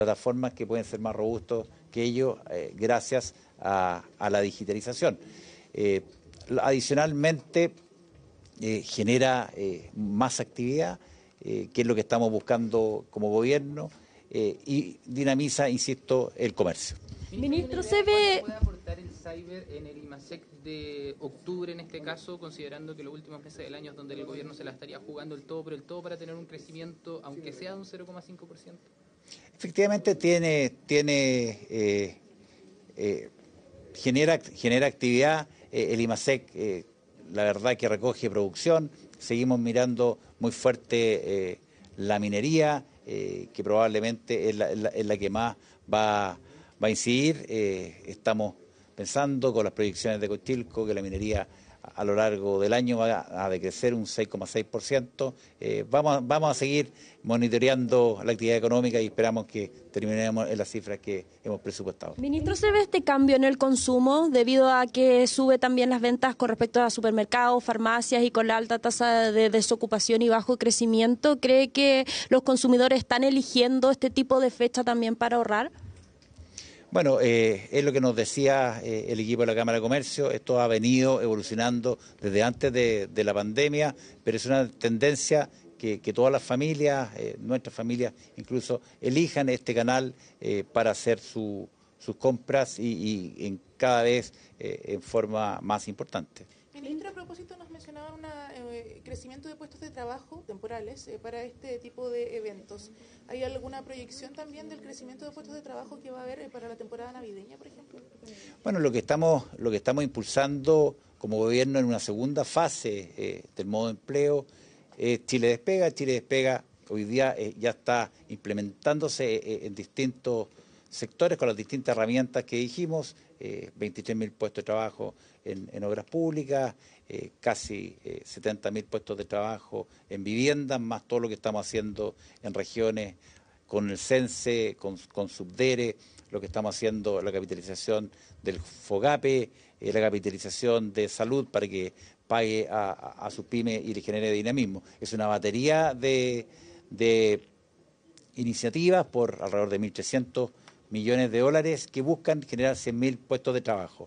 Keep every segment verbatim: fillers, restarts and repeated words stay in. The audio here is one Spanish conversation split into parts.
plataformas que pueden ser más robustos que ellos eh, gracias a, a la digitalización. Eh, adicionalmente, eh, genera eh, más actividad, eh, que es lo que estamos buscando como gobierno, eh, y dinamiza, insisto, el comercio. Ministro, ¿se ve... ¿Cuánto puede aportar el Cyber en el IMASEC de octubre, en este caso, considerando que los últimos meses del año es donde el gobierno se la estaría jugando el todo por el todo para tener un crecimiento, aunque sea de un cero coma cinco por ciento? Efectivamente tiene, tiene eh, eh, genera, genera actividad, eh, el IMASEC, eh, la verdad que recoge producción, seguimos mirando muy fuerte eh, la minería, eh, que probablemente es la, es la, es la que más va, va a incidir. Eh, estamos pensando con las proyecciones de Cochilco que la minería a lo largo del año va a decrecer un seis coma seis por ciento. Eh, vamos, vamos a seguir monitoreando la actividad económica y esperamos que terminemos en las cifras que hemos presupuestado. Ministro, ¿se ve este cambio en el consumo debido a que sube también las ventas con respecto a supermercados, farmacias y con la alta tasa de desocupación y bajo crecimiento? ¿Cree que los consumidores están eligiendo este tipo de fecha también para ahorrar? Bueno, eh, es lo que nos decía eh, el equipo de la Cámara de Comercio. Esto ha venido evolucionando desde antes de, de la pandemia, pero es una tendencia que, que todas las familias, eh, nuestras familias incluso, elijan este canal eh, para hacer su, sus compras y, y en cada vez eh, en forma más importante. Ministro, a propósito nos mencionaba un eh, crecimiento de puestos de trabajo temporales eh, para este tipo de eventos. ¿Hay alguna proyección también del crecimiento de puestos de trabajo que va a haber eh, para la temporada navideña, por ejemplo? Bueno, lo que estamos, lo que estamos impulsando como gobierno en una segunda fase eh, del modo de empleo es Chile Despega. Chile Despega hoy día eh, ya está implementándose eh, en distintos sectores con las distintas herramientas que dijimos, eh, veintitrés mil puestos de trabajo en, en obras públicas, eh, casi eh, setenta mil puestos de trabajo en viviendas, más todo lo que estamos haciendo en regiones con el CENSE, con, con Subdere, lo que estamos haciendo, la capitalización del FOGAPE, eh, la capitalización de salud para que pague a, a, a sus pymes y le genere dinamismo. Es una batería de, de iniciativas por alrededor de mil trescientos millones de dólares que buscan generar cien mil puestos de trabajo.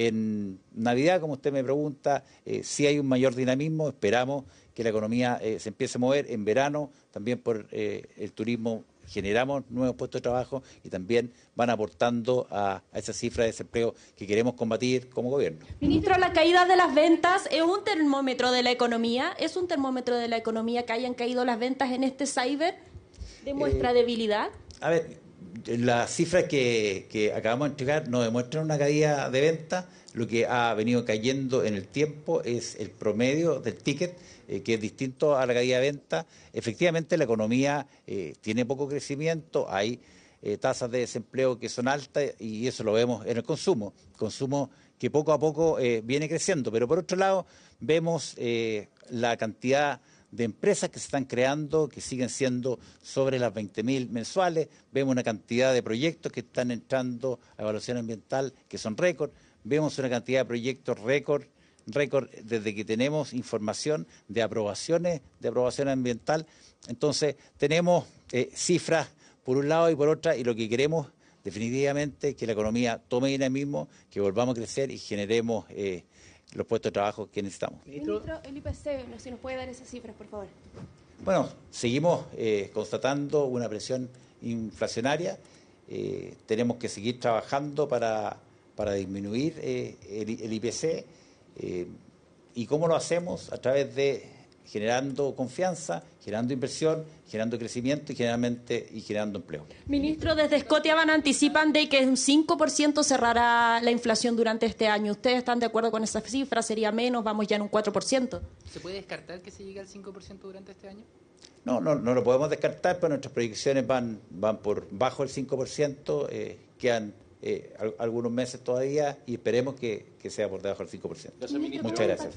En Navidad, como usted me pregunta, eh, sí hay un mayor dinamismo, esperamos que la economía eh, se empiece a mover. En verano, también por eh, el turismo, generamos nuevos puestos de trabajo y también van aportando a, a esa cifra de desempleo que queremos combatir como gobierno. Ministro, la caída de las ventas es un termómetro de la economía, es un termómetro de la economía que hayan caído las ventas en este cyber, ¿demuestra eh, debilidad? A ver, las cifras que, que acabamos de entregar no demuestran una caída de venta. Lo que ha venido cayendo en el tiempo es el promedio del ticket, eh, que es distinto a la caída de venta. Efectivamente, la economía eh, tiene poco crecimiento, hay eh, tasas de desempleo que son altas y eso lo vemos en el consumo. Consumo que poco a poco eh, viene creciendo, pero por otro lado vemos eh, la cantidad de empresas que se están creando, que siguen siendo sobre las veinte mil mensuales. Vemos una cantidad de proyectos que están entrando a evaluación ambiental que son récord. Vemos una cantidad de proyectos récord, récord desde que tenemos información de aprobaciones, de aprobación ambiental. Entonces, tenemos eh, cifras por un lado y por otra, y lo que queremos definitivamente es que la economía tome dinamismo, que volvamos a crecer y generemos eh, los puestos de trabajo que necesitamos. Ministro, el I P C, si nos puede dar esas cifras, por favor. Bueno, seguimos eh, constatando una presión inflacionaria. Eh, tenemos que seguir trabajando para, para disminuir eh, el, el I P C. Eh, ¿Y cómo lo hacemos? A través de generando confianza, generando inversión, generando crecimiento y generalmente y generando empleo. Ministro, desde Scotiabank anticipan de que un cinco por ciento cerrará la inflación durante este año. ¿Ustedes están de acuerdo con esa cifra? ¿Sería menos? ¿Vamos ya en un cuatro por ciento? ¿Se puede descartar que se llegue al cinco por ciento durante este año? No, no, no lo podemos descartar, pero nuestras proyecciones van, van por bajo el cinco por ciento, eh, quedan eh, algunos meses todavía y esperemos que, que sea por debajo del cinco por ciento. Muchas gracias.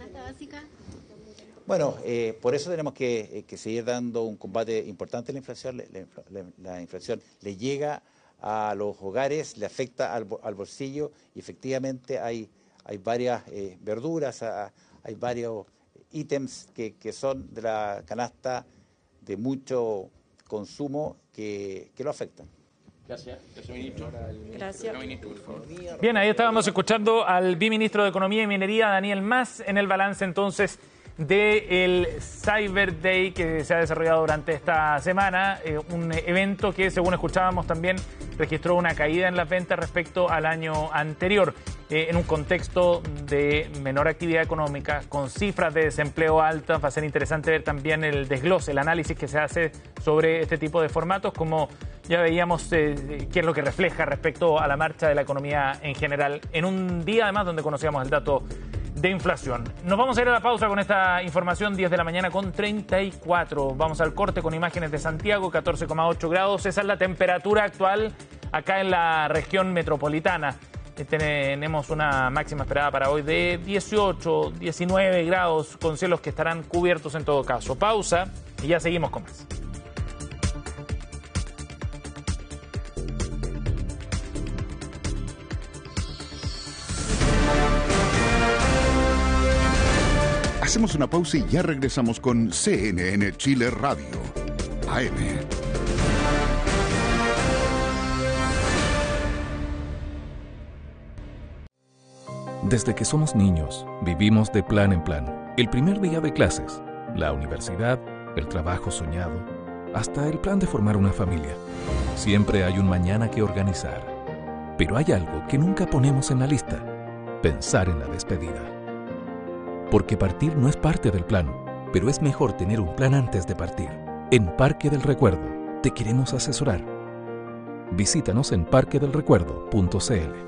Bueno, eh, por eso tenemos que, eh, que seguir dando un combate importante a la inflación. La, la, la inflación le llega a los hogares, le afecta al, al bolsillo y efectivamente hay, hay varias eh, verduras, a, hay varios ítems que, que son de la canasta de mucho consumo que, que lo afectan. Gracias. Gracias, ministro. Gracias. Ministro, por favor. Bien, ahí estábamos escuchando al viceministro de Economía y Minería, Daniel Mas, en el balance entonces del Cyber Day que se ha desarrollado durante esta semana, eh, un evento que, según escuchábamos, también registró una caída en las ventas respecto al año anterior, eh, en un contexto de menor actividad económica, con cifras de desempleo altas. Va a ser interesante ver también el desglose, el análisis que se hace sobre este tipo de formatos, como ya veíamos eh, qué es lo que refleja respecto a la marcha de la economía en general, en un día además donde conocíamos el dato de inflación. Nos vamos a ir a la pausa con esta información, diez de la mañana con treinta y cuatro. Vamos al corte con imágenes de Santiago, catorce coma ocho grados. Esa es la temperatura actual acá en la región metropolitana. Tenemos una máxima esperada para hoy de dieciocho, diecinueve grados, con cielos que estarán cubiertos en todo caso. Pausa y ya seguimos con más. Hacemos una pausa y ya regresamos con C N N Chile Radio, A M. Desde que somos niños, vivimos de plan en plan. El primer día de clases, la universidad, el trabajo soñado, hasta el plan de formar una familia. Siempre hay un mañana que organizar. Pero hay algo que nunca ponemos en la lista: pensar en la despedida. Porque partir no es parte del plan, pero es mejor tener un plan antes de partir. En Parque del Recuerdo te queremos asesorar. Visítanos en parque del recuerdo punto c l.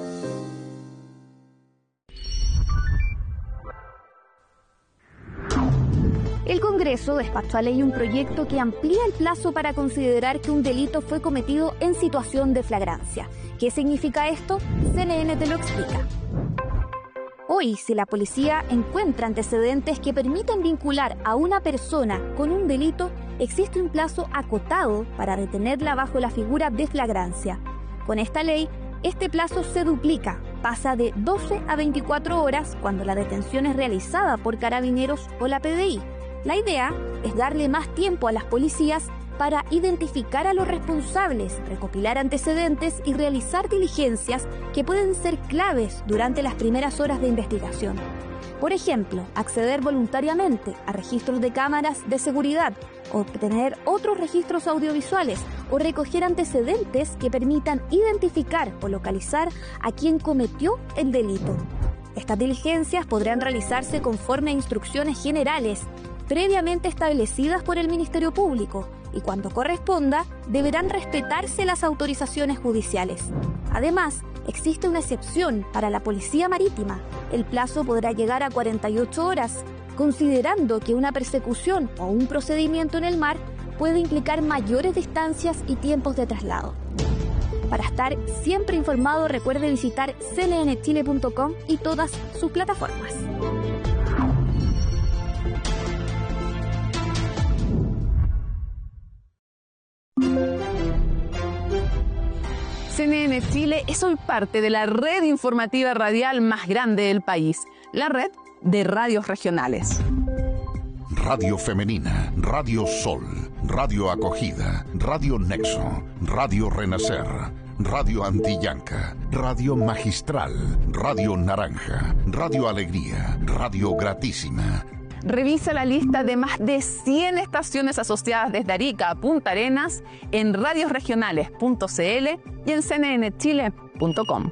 El Congreso despachó a ley un proyecto que amplía el plazo para considerar que un delito fue cometido en situación de flagrancia. ¿Qué significa esto? C N N te lo explica. Hoy, si la policía encuentra antecedentes que permiten vincular a una persona con un delito, existe un plazo acotado para detenerla bajo la figura de flagrancia. Con esta ley, este plazo se duplica, pasa de doce a veinticuatro horas cuando la detención es realizada por Carabineros o la P D I. La idea es darle más tiempo a las policías para identificar a los responsables, recopilar antecedentes y realizar diligencias que pueden ser claves durante las primeras horas de investigación. Por ejemplo, acceder voluntariamente a registros de cámaras de seguridad, obtener otros registros audiovisuales o recoger antecedentes que permitan identificar o localizar a quien cometió el delito. Estas diligencias podrán realizarse conforme a instrucciones generales previamente establecidas por el Ministerio Público y, cuando corresponda, deberán respetarse las autorizaciones judiciales. Además, existe una excepción para la Policía Marítima. El plazo podrá llegar a cuarenta y ocho horas, considerando que una persecución o un procedimiento en el mar puede implicar mayores distancias y tiempos de traslado. Para estar siempre informado, recuerde visitar c n n chile punto com y todas sus plataformas. C N N Chile es hoy parte de la red informativa radial más grande del país, la red de radios regionales. Radio Femenina, Radio Sol, Radio Acogida, Radio Nexo, Radio Renacer, Radio Antillanca, Radio Magistral, Radio Naranja, Radio Alegría, Radio Gratísima. Revisa la lista de más de cien estaciones asociadas desde Arica a Punta Arenas en radios regionales punto c l y en c n n chile punto com.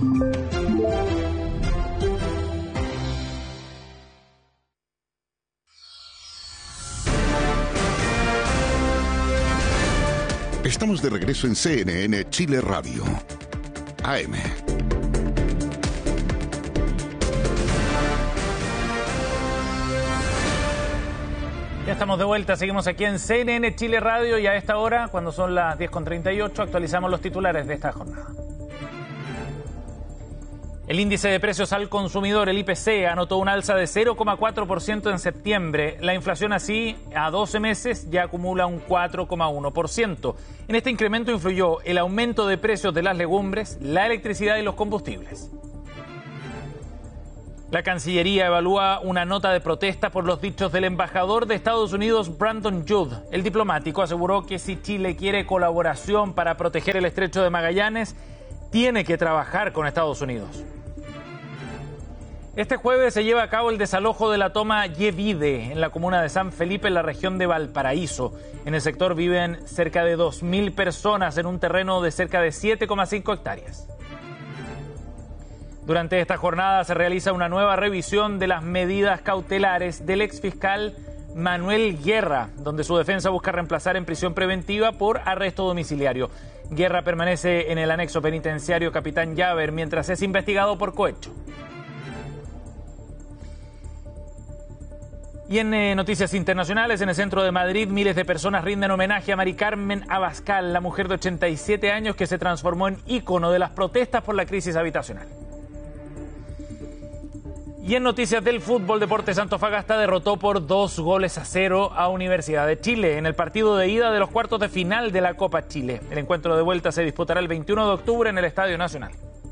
Estamos de regreso en C N N Chile Radio, A M. Ya estamos de vuelta, seguimos aquí en C N N Chile Radio y a esta hora, cuando son las diez con treinta y ocho, actualizamos los titulares de esta jornada. El índice de precios al consumidor, el I P C, anotó un alza de cero coma cuatro por ciento en septiembre. La inflación así, a doce meses, ya acumula un cuatro coma uno por ciento. En este incremento influyó el aumento de precios de las legumbres, la electricidad y los combustibles. La Cancillería evalúa una nota de protesta por los dichos del embajador de Estados Unidos, Brandon Judd. El diplomático aseguró que si Chile quiere colaboración para proteger el estrecho de Magallanes, tiene que trabajar con Estados Unidos. Este jueves se lleva a cabo el desalojo de la toma Yevide en la comuna de San Felipe, en la región de Valparaíso. En el sector viven cerca de dos mil personas en un terreno de cerca de siete coma cinco hectáreas. Durante esta jornada se realiza una nueva revisión de las medidas cautelares del exfiscal Manuel Guerra, donde su defensa busca reemplazar en prisión preventiva por arresto domiciliario. Guerra permanece en el anexo penitenciario Capitán Llaver mientras es investigado por cohecho. Y en eh, noticias internacionales, en el centro de Madrid, miles de personas rinden homenaje a Mari Carmen Abascal, la mujer de ochenta y siete años que se transformó en ícono de las protestas por la crisis habitacional. Y en noticias del fútbol, Deportes Antofagasta derrotó por dos goles a cero a Universidad de Chile en el partido de ida de los cuartos de final de la Copa Chile. El encuentro de vuelta se disputará el veintiuno de octubre en el Estadio Nacional.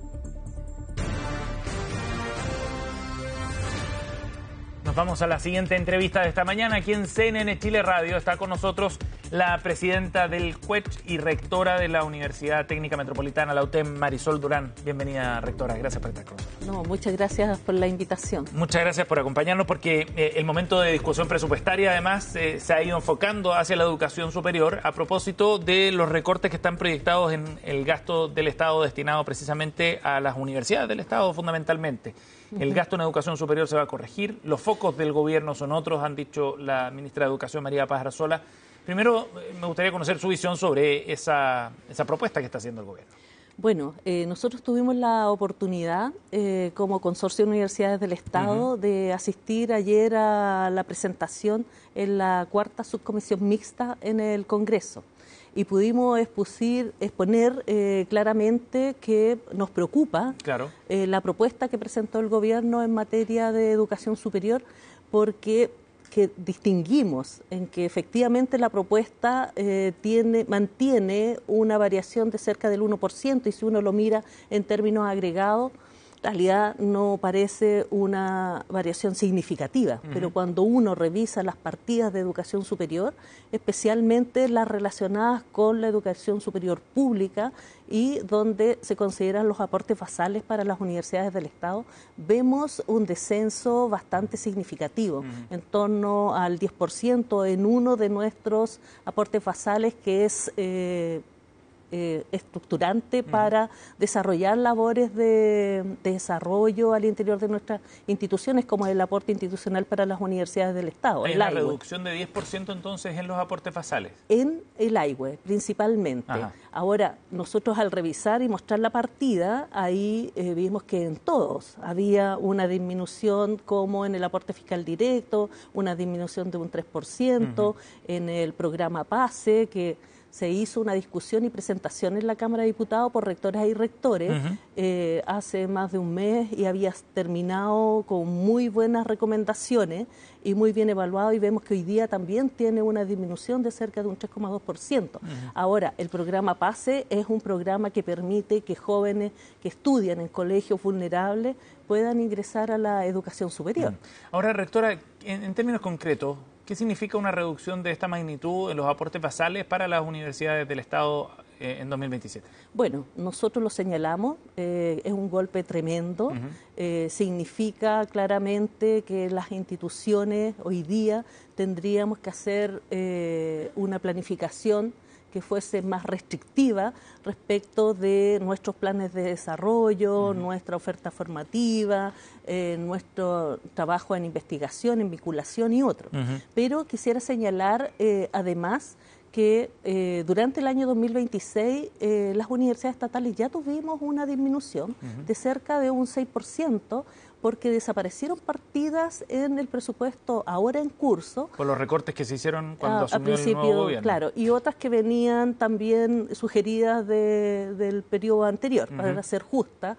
Nos vamos a la siguiente entrevista de esta mañana. Aquí en C N N Chile Radio está con nosotros la presidenta del C U E Ch y rectora de la Universidad Técnica Metropolitana, la U T E M, Marisol Durán. Bienvenida, rectora. Gracias por estar con nosotros. No, muchas gracias por la invitación. Muchas gracias por acompañarnos, porque eh, el momento de discusión presupuestaria, además, eh, se ha ido enfocando hacia la educación superior a propósito de los recortes que están proyectados en el gasto del Estado destinado precisamente a las universidades del Estado, fundamentalmente. El gasto en educación superior se va a corregir. Los focos del gobierno son otros, han dicho la ministra de Educación, María Paz Arzola. Primero, me gustaría conocer su visión sobre esa, esa propuesta que está haciendo el gobierno. Bueno, eh, nosotros tuvimos la oportunidad, eh, como Consorcio de Universidades del Estado, uh-huh. de asistir ayer a la presentación en la cuarta subcomisión mixta en el Congreso. Y pudimos expucir, exponer eh, claramente que nos preocupa claro. eh, la propuesta que presentó el gobierno en materia de educación superior, porque que distinguimos en que efectivamente la propuesta eh, tiene, mantiene una variación de cerca del uno por ciento, y si uno lo mira en términos agregados, en realidad no parece una variación significativa, uh-huh. pero cuando uno revisa las partidas de educación superior, especialmente las relacionadas con la educación superior pública y donde se consideran los aportes basales para las universidades del Estado, vemos un descenso bastante significativo, uh-huh. en torno al diez por ciento en uno de nuestros aportes basales, que es Eh, Eh, estructurante uh-huh. para desarrollar labores de, de desarrollo al interior de nuestras instituciones, como el aporte institucional para las universidades del Estado. ¿Hay una reducción de diez por ciento entonces en los aportes basales? En el A I W E, principalmente. Ajá. Ahora, nosotros al revisar y mostrar la partida, ahí eh, vimos que en todos había una disminución, como en el aporte fiscal directo, una disminución de un tres por ciento, uh-huh. en el programa PASE, que se hizo una discusión y presentación en la Cámara de Diputados por rectoras y rectores uh-huh. eh, hace más de un mes, y había terminado con muy buenas recomendaciones y muy bien evaluado, y vemos que hoy día también tiene una disminución de cerca de un tres coma dos por ciento. Uh-huh. Ahora, el programa PASE es un programa que permite que jóvenes que estudian en colegios vulnerables puedan ingresar a la educación superior. Uh-huh. Ahora, rectora, en, en términos concretos, ¿qué significa una reducción de esta magnitud en los aportes basales para las universidades del Estado eh, en dos mil veintisiete? Bueno, nosotros lo señalamos, eh, es un golpe tremendo, uh-huh. eh, significa claramente que las instituciones hoy día tendríamos que hacer eh, una planificación que fuese más restrictiva respecto de nuestros planes de desarrollo, uh-huh. nuestra oferta formativa, eh, nuestro trabajo en investigación, en vinculación y otros. Uh-huh. Pero quisiera señalar eh, además que eh, durante el año dos mil veintiséis eh, las universidades estatales ya tuvimos una disminución uh-huh. de cerca de un seis por ciento, porque desaparecieron partidas en el presupuesto ahora en curso. Por los recortes que se hicieron cuando a, asumió a el nuevo gobierno. Claro, y otras que venían también sugeridas de, del periodo anterior, uh-huh. para ser justa,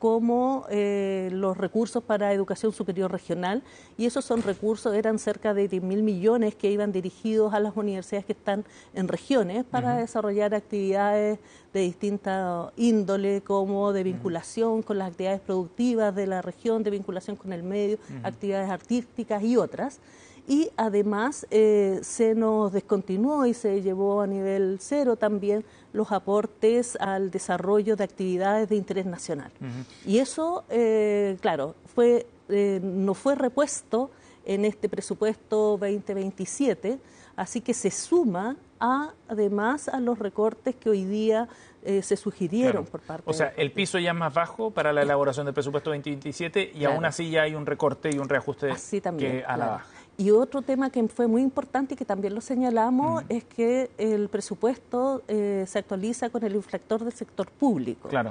como eh, los recursos para educación superior regional, y esos son recursos, eran cerca de diez mil millones que iban dirigidos a las universidades que están en regiones para uh-huh. desarrollar actividades de distinta índole, como de vinculación uh-huh. con las actividades productivas de la región, de vinculación con el medio, uh-huh. actividades artísticas y otras. Y además eh, se nos descontinuó y se llevó a nivel cero también los aportes al desarrollo de actividades de interés nacional. Uh-huh. Y eso, eh, claro, fue eh, no fue repuesto en este presupuesto veinte veintisiete, así que se suma a, además a los recortes que hoy día eh, se sugirieron claro. por parte O sea, de el piso ya es más bajo para la elaboración del presupuesto veinte veintisiete y claro. aún así ya hay un recorte y un reajuste así también, que a claro. la baja. Y otro tema que fue muy importante y que también lo señalamos uh-huh. es que el presupuesto eh, se actualiza con el infractor del sector público. Claro.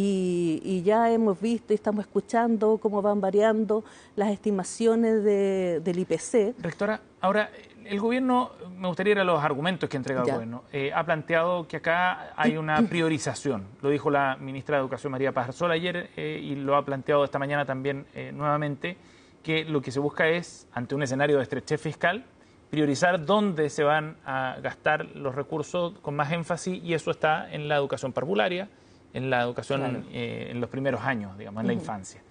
Y, y ya hemos visto y estamos escuchando cómo van variando las estimaciones de, del I P C. Rectora, ahora el gobierno, me gustaría ir a los argumentos que ha entregado ya. el gobierno, eh, ha planteado que acá hay una priorización. Lo dijo la ministra de Educación María Paz Arzola ayer eh, y lo ha planteado esta mañana también eh, nuevamente, que lo que se busca es, ante un escenario de estrechez fiscal, priorizar dónde se van a gastar los recursos con más énfasis, y eso está en la educación parvularia, en la educación claro. eh, en los primeros años, digamos, en uh-huh. la infancia.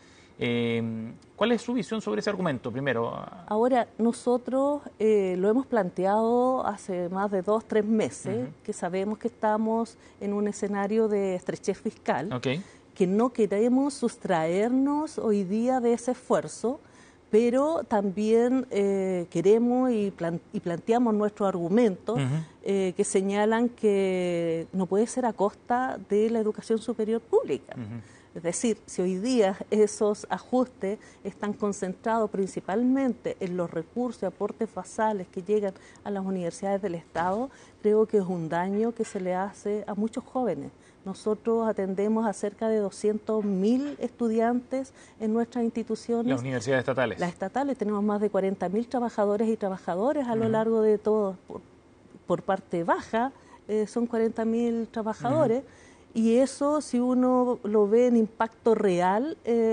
Eh, ¿Cuál es su visión sobre ese argumento, primero? Ahora, nosotros eh, lo hemos planteado hace más de dos, tres meses, uh-huh. que sabemos que estamos en un escenario de estrechez fiscal, okay. que no queremos sustraernos hoy día de ese esfuerzo, pero también eh, queremos y, plan, y planteamos nuestros argumentos uh-huh. eh, que señalan que no puede ser a costa de la educación superior pública. Uh-huh. Es decir, si hoy día esos ajustes están concentrados principalmente en los recursos y aportes basales que llegan a las universidades del Estado, creo que es un daño que se le hace a muchos jóvenes. Nosotros atendemos a cerca de doscientos mil estudiantes en nuestras instituciones. Las universidades estatales. Las estatales, tenemos más de cuarenta mil trabajadores y trabajadoras a uh-huh. lo largo de todo. Por, por parte baja, eh, son cuarenta mil trabajadores. Uh-huh. Y eso, si uno lo ve en impacto real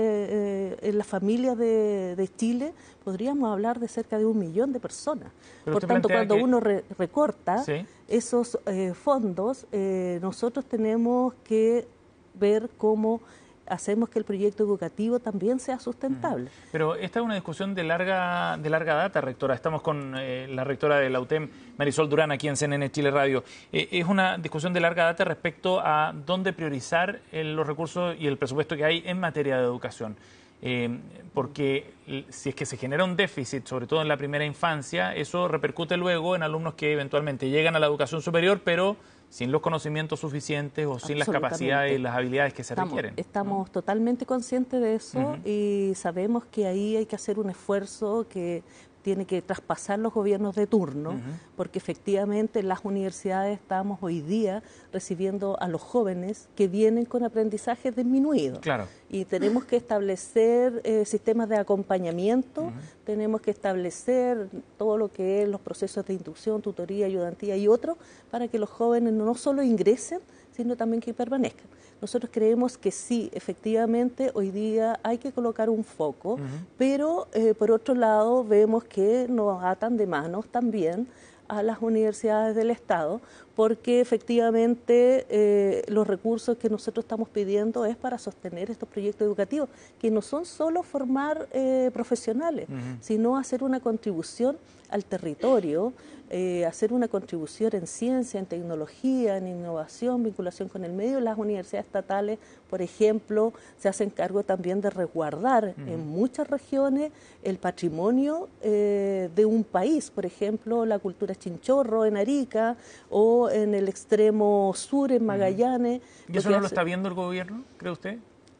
eh, eh, en las familias de, de Chile, podríamos hablar de cerca de un millón de personas. Pero por tanto, cuando que... uno re, recorta ¿Sí? esos eh, fondos, eh, nosotros tenemos que ver cómo hacemos que el proyecto educativo también sea sustentable. Pero esta es una discusión de larga de larga data, rectora. Estamos con eh, la rectora de la U T E M, Marisol Durán, aquí en C N N Chile Radio. Eh, es una discusión de larga data respecto a dónde priorizar eh, los recursos y el presupuesto que hay en materia de educación. Eh, porque si es que se genera un déficit, sobre todo en la primera infancia, eso repercute luego en alumnos que eventualmente llegan a la educación superior, pero sin los conocimientos suficientes o sin las capacidades y las habilidades que se estamos, requieren. Estamos ¿no? totalmente conscientes de eso uh-huh. y sabemos que ahí hay que hacer un esfuerzo que tiene que traspasar los gobiernos de turno, uh-huh. porque efectivamente en las universidades estamos hoy día recibiendo a los jóvenes que vienen con aprendizajes disminuidos. Claro. Y tenemos que establecer eh, sistemas de acompañamiento, uh-huh. tenemos que establecer todo lo que es los procesos de instrucción, tutoría, ayudantía y otros, para que los jóvenes no solo ingresen, sino también que permanezcan. Nosotros creemos que sí, efectivamente, hoy día hay que colocar un foco, uh-huh. pero eh, por otro lado vemos que nos atan de manos también a las universidades del Estado, porque efectivamente eh, los recursos que nosotros estamos pidiendo es para sostener estos proyectos educativos, que no son solo formar eh, profesionales, uh-huh. sino hacer una contribución al territorio, eh, hacer una contribución en ciencia, en tecnología, en innovación, vinculación con el medio. Las universidades estatales, por ejemplo, se hacen cargo también de resguardar uh-huh. en muchas regiones el patrimonio eh, de un país, por ejemplo, la cultura chinchorro en Arica o en el extremo sur, en Magallanes. Uh-huh. ¿Y eso no lo está viendo el gobierno, cree usted?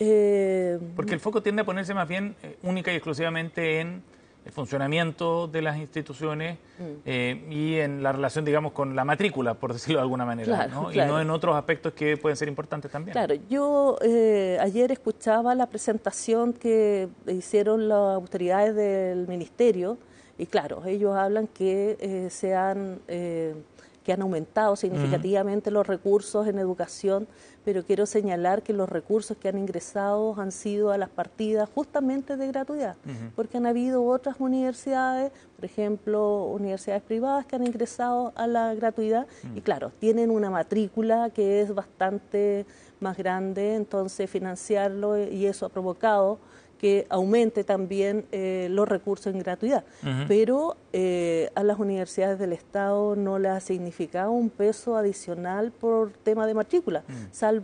Eh, Porque el foco tiende a ponerse más bien eh, única y exclusivamente en el funcionamiento de las instituciones mm. eh, y en la relación, digamos, con la matrícula, por decirlo de alguna manera, claro, ¿no? Claro. Y no en otros aspectos que pueden ser importantes también. Claro, yo eh, ayer escuchaba la presentación que hicieron las autoridades del ministerio y claro, ellos hablan que eh, se han... Eh, que han aumentado significativamente uh-huh. los recursos en educación, pero quiero señalar que los recursos que han ingresado han sido a las partidas justamente de gratuidad, uh-huh. porque han habido otras universidades, por ejemplo, universidades privadas que han ingresado a la gratuidad uh-huh. y claro, tienen una matrícula que es bastante más grande, entonces financiarlo y eso ha provocado que aumente también eh, los recursos en gratuidad. Uh-huh. Pero eh, a las universidades del Estado no les ha significado un peso adicional por tema de matrícula, uh-huh. salvo